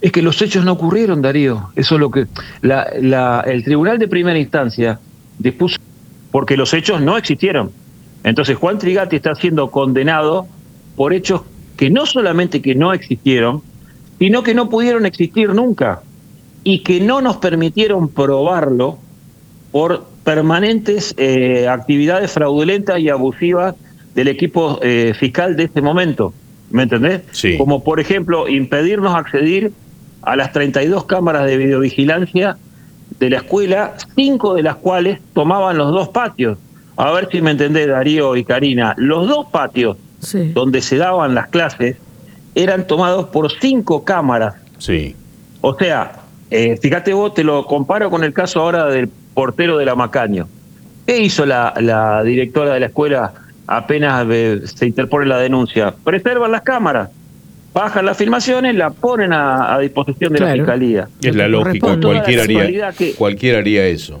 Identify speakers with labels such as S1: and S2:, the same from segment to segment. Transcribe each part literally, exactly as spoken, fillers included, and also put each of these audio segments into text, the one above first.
S1: Es que los hechos no ocurrieron, Darío. Eso es lo que... La, la, el tribunal de primera instancia dispuso porque los hechos no existieron. Entonces Juan Trigatti está siendo condenado por hechos que no solamente que no existieron, sino que no pudieron existir nunca y que no nos permitieron probarlo por permanentes eh, actividades fraudulentas y abusivas del equipo eh, fiscal de este momento. ¿Me entendés?
S2: Sí.
S1: Como por ejemplo impedirnos acceder a las treinta y dos cámaras de videovigilancia de la escuela, cinco de las cuales tomaban los dos patios. A ver si me entendés, Darío y Karina. Los dos patios sí. donde se daban las clases eran tomados por cinco cámaras.
S2: Sí.
S1: O sea, eh, fíjate vos, te lo comparo con el caso ahora del portero de la Macaño. ¿Qué hizo la, la directora de la escuela apenas eh, se interpone la denuncia? Preservan las cámaras, bajan las filmaciones, la ponen a, a disposición de claro. la Fiscalía.
S2: Es la lógica, cualquiera haría, que, cualquiera haría eso.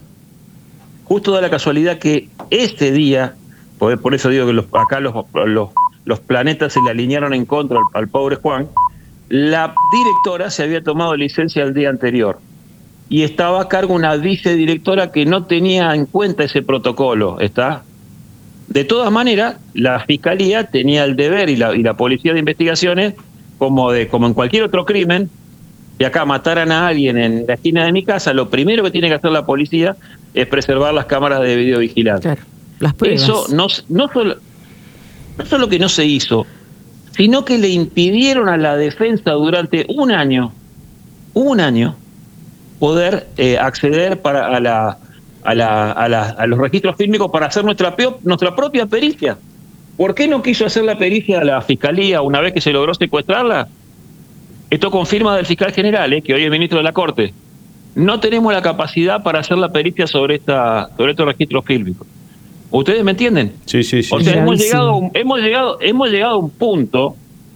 S1: Justo da la casualidad que este día, por, por eso digo que los, acá los, los, los planetas se le alinearon en contra al, al pobre Juan, la directora se había tomado licencia el día anterior y estaba a cargo una vicedirectora que no tenía en cuenta ese protocolo, ¿está? De todas maneras, la Fiscalía tenía el deber y la, y la Policía de Investigaciones, como, de, como en cualquier otro crimen, si acá mataran a alguien en la esquina de mi casa, lo primero que tiene que hacer la policía es preservar las cámaras de videovigilancia.
S3: Claro, las pruebas.
S1: Eso no, no, solo, no solo que no se hizo, sino que le impidieron a la defensa durante un año, un año, poder eh, acceder para a, la, a, la, a, la, a los registros fílmicos para hacer nuestra, nuestra propia pericia. ¿Por qué no quiso hacer la pericia a la Fiscalía una vez que se logró secuestrarla? Esto confirma del fiscal general, eh, que hoy es ministro de la Corte. No tenemos la capacidad para hacer la pericia sobre esta sobre estos registros fílmicos. ¿Ustedes me entienden?
S2: Sí, sí, sí.
S1: O sea, hemos llegado, hemos llegado, hemos llegado a un punto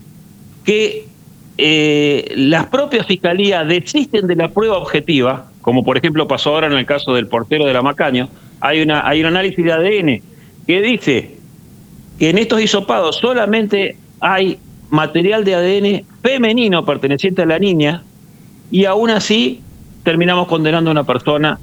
S1: que eh, las propias fiscalías desisten de la prueba objetiva, como por ejemplo pasó ahora en el caso del portero de la Macaño. Hay una, hay un análisis de A D N que dice que en estos hisopados solamente hay material de A D N femenino perteneciente a la niña y aún así terminamos condenando a una persona.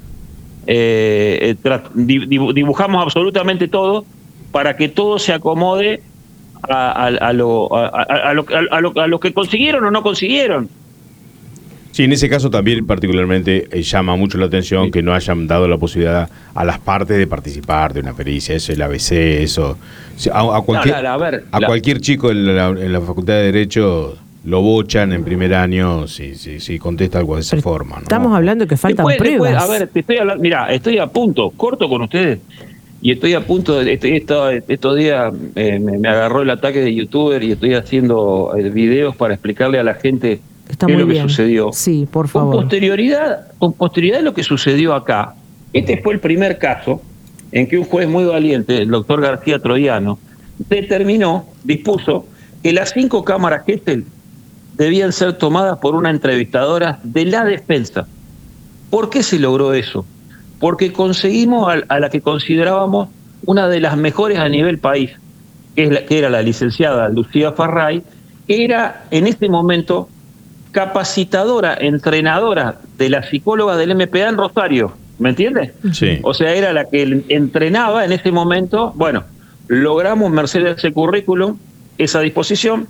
S1: Eh, dibujamos absolutamente todo para que todo se acomode a, a, a, lo, a, a, lo, a, lo, a lo que consiguieron o no consiguieron.
S2: Sí, en ese caso también particularmente eh, llama mucho la atención sí. que no hayan dado la posibilidad a las partes de participar de una pericia, eso, el A B C, eso. A, a, cualquier, no, no, no, a, ver, a la... cualquier chico en la, en la Facultad de Derecho lo bochan en primer año si, si, si contesta algo de esa
S3: Pero
S2: forma, ¿no?
S3: Estamos hablando que faltan
S1: después,
S3: pruebas.
S1: Después, a ver, te estoy hablando, mira, estoy a punto, corto con ustedes, y estoy a punto, de, estoy, esto, estos días eh, me, me agarró el ataque de youtuber y estoy haciendo eh, videos para explicarle a la gente
S3: Está
S1: qué es
S3: muy
S1: lo que
S3: bien.
S1: sucedió.
S3: Sí, por favor.
S1: Con posterioridad, con posterioridad de lo que sucedió acá, este fue el primer caso en que un juez muy valiente, el doctor García Troiano, determinó, dispuso que las cinco cámaras Gesell debían ser tomadas por una entrevistadora de la defensa. ¿Por qué se logró eso? Porque conseguimos a, a la que considerábamos una de las mejores a nivel país, que, es la, que era la licenciada Lucía Farray, que era en este momento capacitadora, entrenadora de la psicóloga del M P A en Rosario. ¿Me entiendes?
S2: Sí.
S1: O sea, era la que entrenaba en ese momento. Bueno, logramos, merced a ese currículum, esa disposición.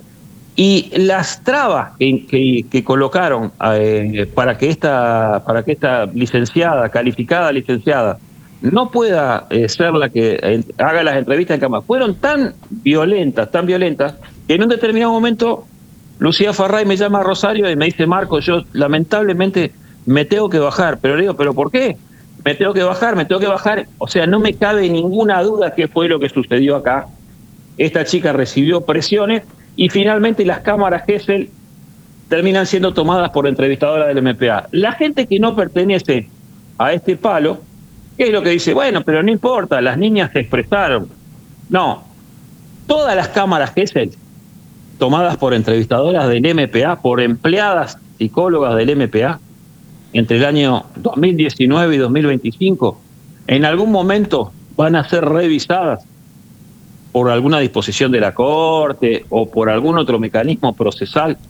S1: Y las trabas que, que, que colocaron eh, para que esta para que esta licenciada, calificada licenciada, no pueda eh, ser la que eh, haga las entrevistas en cámara, fueron tan violentas, tan violentas, que en un determinado momento Lucía Farray me llama a Rosario y me dice: Marco, yo lamentablemente me tengo que bajar. Pero le digo: ¿pero por qué? Me tengo que bajar, me tengo que bajar. O sea, no me cabe ninguna duda qué fue lo que sucedió acá. Esta chica recibió presiones y finalmente las cámaras Gesell terminan siendo tomadas por entrevistadoras del M P A. La gente que no pertenece a este palo, ¿qué es lo que dice? Bueno, pero no importa, las niñas se expresaron. No, todas las cámaras Gesell tomadas por entrevistadoras del M P A, por empleadas psicólogas del M P A, entre el año dos mil diecinueve y dos mil veinticinco, en algún momento van a ser revisadas por alguna disposición de la Corte o por algún otro mecanismo procesal